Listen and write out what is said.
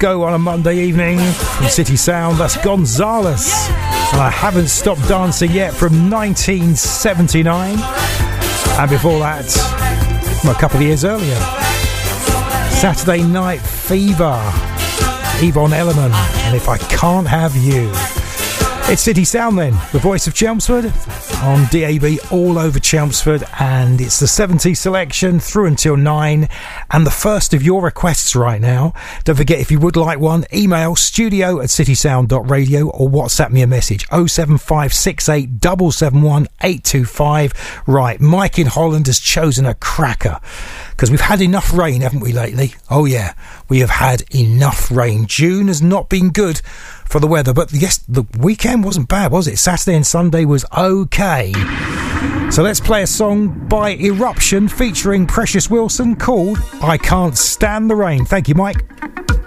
go on a Monday evening from City Sound. That's Gonzalez. And I Haven't Stopped Dancing Yet from 1979. And before that, a couple of years earlier, Saturday Night Fever, Yvonne Elliman, and If I Can't Have You. It's City Sound then, the voice of Chelmsford, on DAB all over Chelmsford, and it's the 70s selection through until 9, and the first of your requests right now. Don't forget, if you would like one, email studio@citysound.radio or WhatsApp me a message 07568 771 825. Right, Mike in Holland has chosen a cracker, because we've had enough rain, haven't we, lately? Oh yeah, we have had enough rain. June has not been good for the weather, but yes, the weekend wasn't bad, was it? Saturday and Sunday was okay. So let's play a song by Eruption featuring Precious Wilson called I Can't Stand the Rain. Thank you, Mike.